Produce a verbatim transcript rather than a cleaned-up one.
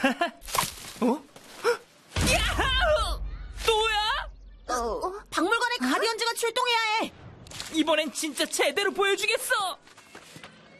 어? 야호! 또야? 어, 박물관에 가디언즈가 출동해야 해. 이번엔 진짜 제대로 보여주겠어.